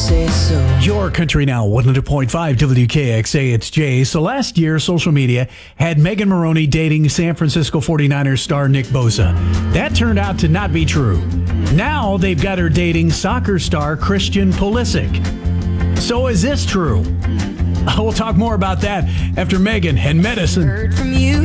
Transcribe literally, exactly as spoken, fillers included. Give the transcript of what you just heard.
say so. Your Country Now, one hundred point five W K X A, it's Jay. So last year, social media had Megan Moroney dating San Francisco forty-niners star Nick Bosa. That turned out to not be true. Now they've got her dating soccer star Christian Pulisic. So is this true? We'll talk more about that after Megan and Medicine. Heard from you.